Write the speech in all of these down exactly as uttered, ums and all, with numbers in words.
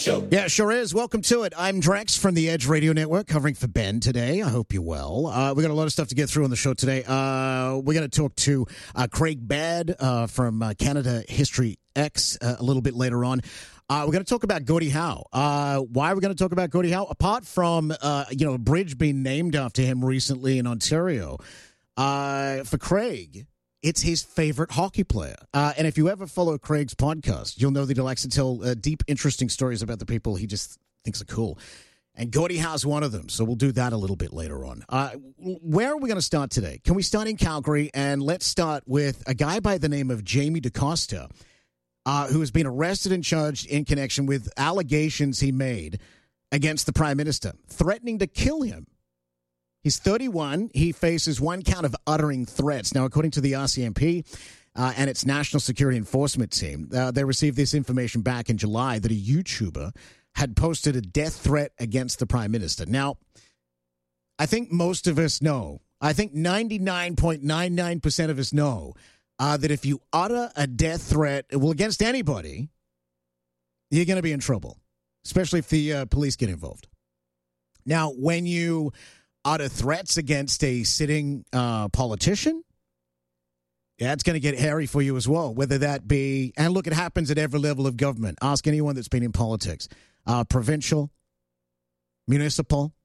Show. Yeah, sure is. Welcome to it. I'm Drex from the Edge Radio Network, covering for Ben today. I hope you're well. Uh, we got a lot of stuff to get through on the show today. Uh, we're going to talk to uh, Craig Baird uh, from uh, Canada History X uh, a little bit later on. Uh, we're going to talk about Gordie Howe. Uh, why are we going to talk about Gordie Howe? Apart from, uh, you know, a bridge being named after him recently in Ontario, uh, for Craig, it's his favorite hockey player. Uh, and if you ever follow Craig's podcast, you'll know that he likes to tell uh, deep, interesting stories about the people he just thinks are cool. And Gordie Howe's one of them, so we'll do that a little bit later on. Uh, where are we going to start today? Can we start in Calgary? And let's start with a guy by the name of Jamie DaCosta, uh, who has been arrested and charged in connection with allegations he made against the Prime Minister, threatening to kill him. He's thirty-one. He faces one count of uttering threats. Now, according to the R C M P uh, and its National Security Enforcement Team, uh, they received this information back in July that a YouTuber had posted a death threat against the Prime Minister. Now, I think most of us know, I think ninety-nine point nine nine percent of us know uh, that if you utter a death threat, well, against anybody, you're going to be in trouble, especially if the uh, police get involved. Now, when you utter threats against a sitting uh, politician, yeah, it's going to get hairy for you as well, whether that be, and look, it happens at every level of government. Ask anyone that's been in politics, uh, provincial, municipal,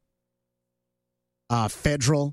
uh, federal.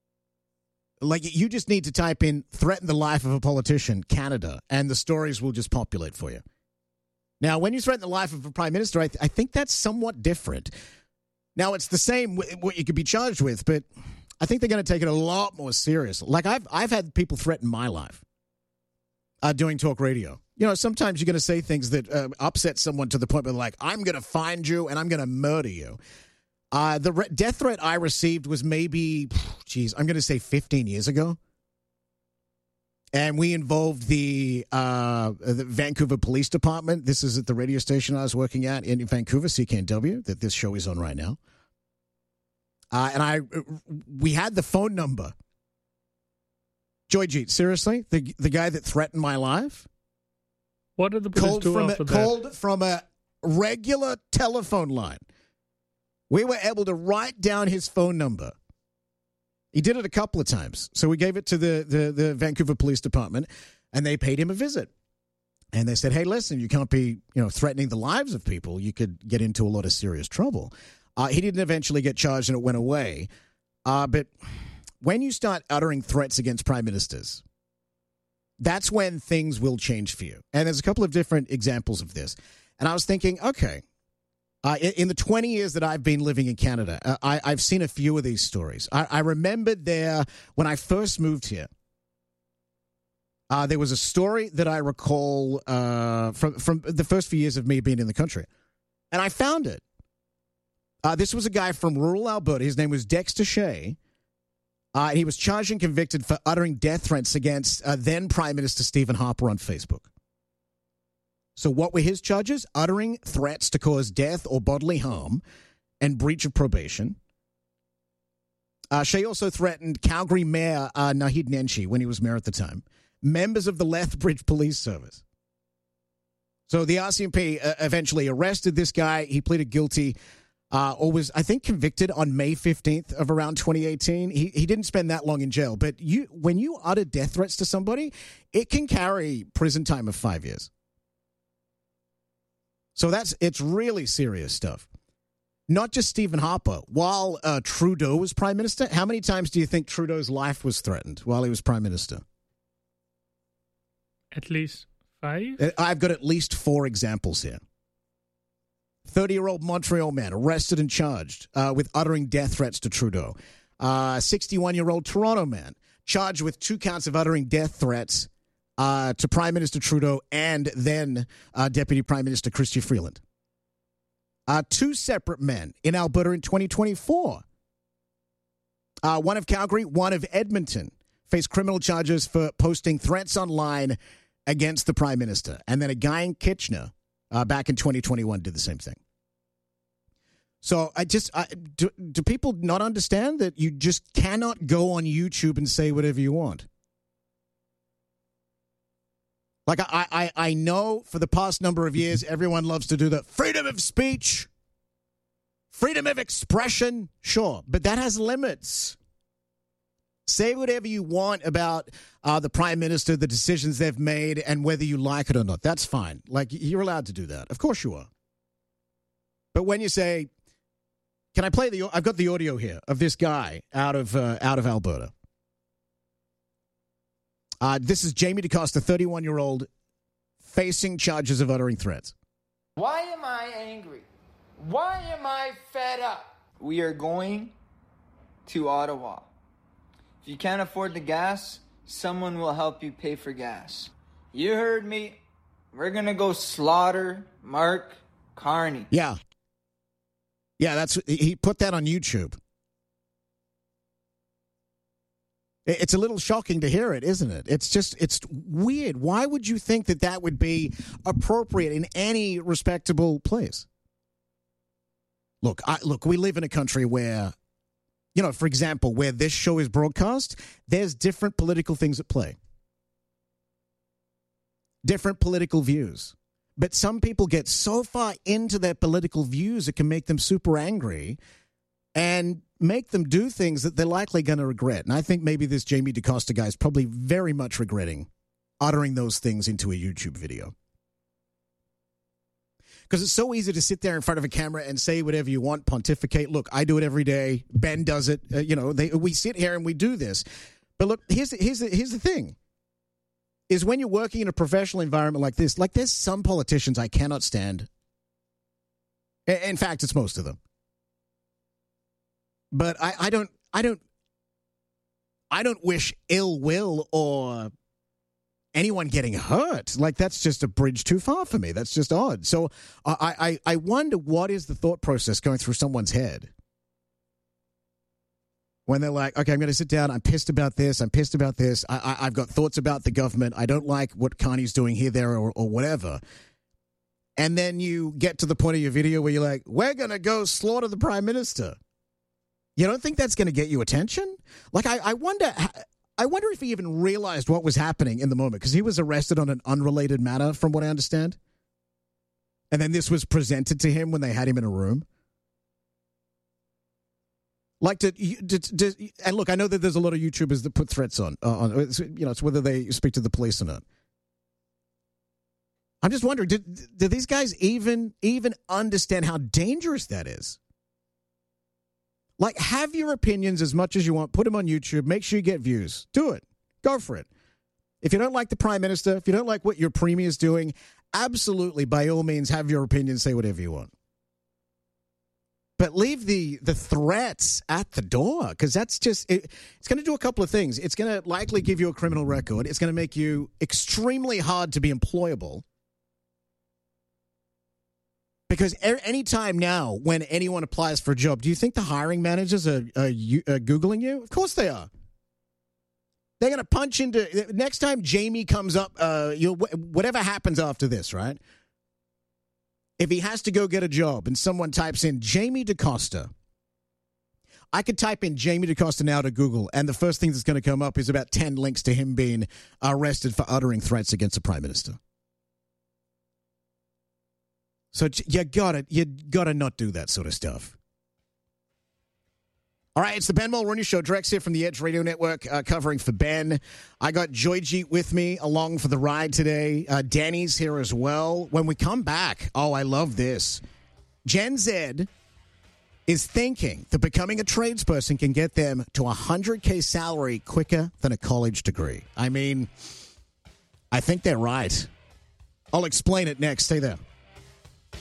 Like, you just need to type in threaten the life of a politician, Canada, and the stories will just populate for you. Now, when you threaten the life of a prime minister, I, th- I think that's somewhat different. Now, it's the same what you could be charged with, but I think they're going to take it a lot more serious. Like, I've I've had people threaten my life uh, doing talk radio. You know, sometimes you're going to say things that uh, upset someone to the point where they're like, I'm going to find you and I'm going to murder you. Uh, the re- death threat I received was maybe, geez, I'm going to say fifteen years ago. And we involved the, uh, the Vancouver Police Department. This is at the radio station I was working at in Vancouver, C K N W, that this show is on right now. Uh, and I, we had the phone number. Joyjeet, seriously? The the guy that threatened my life? What did the police called do from after a, that? Called from a regular telephone line. We were able to write down his phone number. He did it a couple of times. So we gave it to the, the, the Vancouver Police Department, and they paid him a visit. And they said, hey, listen, you can't be, you know, threatening the lives of people. You could get into a lot of serious trouble. Uh, he didn't eventually get charged, and it went away. Uh, but when you start uttering threats against prime ministers, that's when things will change for you. And there's a couple of different examples of this. And I was thinking, okay, Uh, in, in the twenty years that I've been living in Canada, uh, I, I've seen a few of these stories. I, I remembered there, when I first moved here, uh, there was a story that I recall uh, from, from the first few years of me being in the country. And I found it. Uh, this was a guy from rural Alberta. His name was Dexter Shea. Uh, and he was charged and convicted for uttering death threats against uh, then Prime Minister Stephen Harper on Facebook. So what were his charges? Uttering threats to cause death or bodily harm and breach of probation. Uh, Shea also threatened Calgary Mayor uh, Naheed Nenshi when he was mayor at the time, members of the Lethbridge Police Service. So the R C M P uh, eventually arrested this guy. He pleaded guilty uh, or was, I think, convicted on May fifteenth of around twenty eighteen. He he didn't spend that long in jail. But you, when you utter death threats to somebody, it can carry prison time of five years. So that's it's really serious stuff. Not just Stephen Harper. While uh, Trudeau was prime minister, how many times do you think Trudeau's life was threatened while he was prime minister? At least five? I've got at least four examples here. thirty-year-old Montreal man arrested and charged uh, with uttering death threats to Trudeau. Uh, sixty-one-year-old Toronto man charged with two counts of uttering death threats Uh, to Prime Minister Trudeau and then uh, Deputy Prime Minister Chrystia Freeland. Uh, two separate men in Alberta in twenty twenty-four. Uh, one of Calgary, one of Edmonton, faced criminal charges for posting threats online against the Prime Minister. And then a guy in Kitchener uh, back in twenty twenty-one did the same thing. So I just, I, do, do people not understand that you just cannot go on YouTube and say whatever you want? Like, I, I, I know for the past number of years, everyone loves to do the freedom of speech, freedom of expression. Sure, but that has limits. Say whatever you want about uh, the prime minister, the decisions they've made, and whether you like it or not. That's fine. Like, you're allowed to do that. Of course you are. But when you say, can I play the, I've got the audio here of this guy out of, uh, out of Alberta. Uh, this is Jamie DaCosta, thirty-one-year-old, facing charges of uttering threats. Why am I angry? Why am I fed up? We are going to Ottawa. If you can't afford the gas, someone will help you pay for gas. You heard me. We're going to go slaughter Mark Carney. Yeah. Yeah, that's he put that on YouTube. It's a little shocking to hear it, isn't it? It's just, it's weird. Why would you think that that would be appropriate in any respectable place? Look, I, look, we live in a country where, you know, for example, where this show is broadcast, there's different political things at play. Different political views. But some people get so far into their political views it can make them super angry and make them do things that they're likely going to regret. And I think maybe this Jamie DaCosta guy is probably very much regretting uttering those things into a YouTube video. Because it's so easy to sit there in front of a camera and say whatever you want, pontificate. Look, I do it every day. Ben does it. Uh, you know, they, we sit here and we do this. But look, here's the, here's the, here's the thing. Is when you're working in a professional environment like this, like there's some politicians I cannot stand. In fact, it's most of them. But I, I don't, I don't, I don't wish ill will or anyone getting hurt. Like, that's just a bridge too far for me. That's just odd. So uh, I, I, I wonder what is the thought process going through someone's head when they're like, okay, I'm going to sit down. I'm pissed about this. I'm pissed about this. I, I, I've got thoughts about the government. I don't like what Carney's doing here, there, or, or whatever. And then you get to the point of your video where you're like, we're going to go slaughter the prime minister. You don't think that's going to get you attention? Like, I, I wonder... I wonder if he even realized what was happening in the moment, because he was arrested on an unrelated matter, from what I understand. And then this was presented to him when they had him in a room. Like, to, to, to, and look, I know that there's a lot of YouTubers that put threats on, uh, on you know, it's whether they speak to the police or not. I'm just wondering, did, did these guys even even understand how dangerous that is? Like, have your opinions as much as you want. Put them on YouTube. Make sure you get views. Do it. Go for it. If you don't like the prime minister, if you don't like what your premier is doing, absolutely, by all means, have your opinion. Say whatever you want. But leave the the threats at the door, because that's just, it, it's going to do a couple of things. It's going to likely give you a criminal record. It's going to make you extremely hard to be employable. Because any time now when anyone applies for a job, do you think the hiring managers are, are, you, are Googling you? Of course they are. They're going to punch into... Next time Jamie comes up, uh, you know, whatever happens after this, right? If he has to go get a job and someone types in Jamie DaCosta, I could type in Jamie DaCosta now to Google, and the first thing that's going to come up is about ten links to him being arrested for uttering threats against the prime minister. So you gotta, you gotta not do that sort of stuff. All right, it's the Ben Mulroney Show. Drex here from the Edge Radio Network, uh, covering for Ben. I got Joyji with me along for the ride today. Uh, Danny's here as well. When we come back, oh, I love this. Gen Z is thinking that becoming a tradesperson can get them to a one hundred K salary quicker than a college degree. I mean, I think they're right. I'll explain it next. Stay there.